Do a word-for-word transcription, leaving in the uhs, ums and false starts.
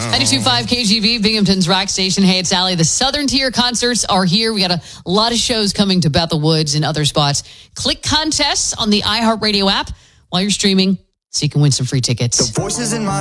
ninety-two point five K G B, Binghamton's rock station. Hey, it's Allie. The Southern Tier concerts are here. We got a lot of shows coming to Bethel Woods and other spots. Click contests on the iHeartRadio app while you're streaming so you can win some free tickets. The voices in my